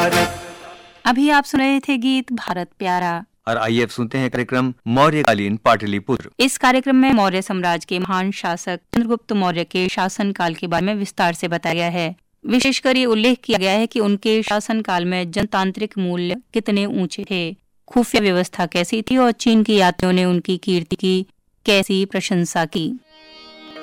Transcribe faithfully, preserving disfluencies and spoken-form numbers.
भारत। अभी आप सुन रहे थे गीत भारत प्यारा। और आइए अब सुनते हैं कार्यक्रम मौर्यकालीन पाटलिपुत्र। इस कार्यक्रम में मौर्य साम्राज्य के महान शासक चंद्रगुप्त मौर्य के शासन काल के बारे में विस्तार से बताया गया है। विशेषकर ये उल्लेख किया गया है कि उनके शासन काल में जनतांत्रिक मूल्य कितने ऊंचे थे, खुफिया व्यवस्था कैसी थी और चीन के यात्रियों ने उनकी कीर्ति की कैसी प्रशंसा की।